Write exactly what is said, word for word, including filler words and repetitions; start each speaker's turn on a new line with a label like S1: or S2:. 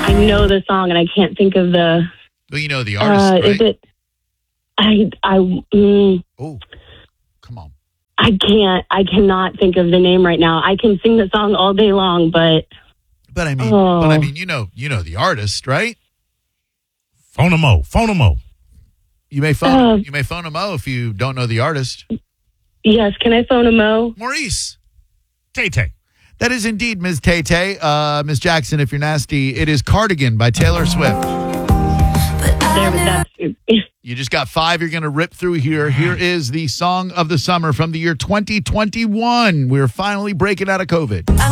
S1: I know the song, and I can't think of the.
S2: Well, you know the artist,
S1: Uh,
S2: right?
S1: is it? I I mm,
S2: Oh, come on.
S1: I can't. I cannot think of the name right now. I can sing the song all day long, but
S2: But I mean,
S1: Oh.
S2: but I mean, you know, you know the artist, right?
S3: Phonemo. Phonemo.
S2: You may phone,
S1: Uh.
S2: you may phone a Mo if you don't know the artist.
S1: yes. Can I phone a Mo?
S2: Maurice.
S3: Tay-Tay.
S2: That is indeed Miz Tay Tay. Uh, Miz Jackson, if you're nasty, it is Cardigan by Taylor Swift.
S1: There, that's.
S2: You just got five you're going to rip through here. Here is the song of the summer from the year twenty twenty-one. We're finally breaking out of COVID.